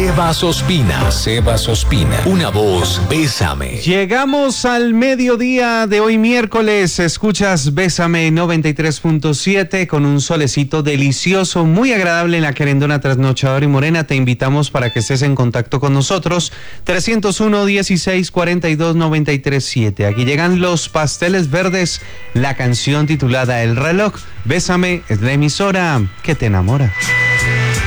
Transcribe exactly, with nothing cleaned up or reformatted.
Sebas Ospina, Sebas Ospina, una voz, Bésame. Llegamos al mediodía de hoy miércoles, escuchas Bésame noventa y tres punto siete con un solecito delicioso, muy agradable en la querendona trasnochadora y morena. Te invitamos para que estés en contacto con nosotros, trescientos uno, dieciséis, cuarenta y dos, noventa y tres, siete. Aquí llegan los Pasteles Verdes, la canción titulada El Reloj. Bésame es la emisora que te enamora.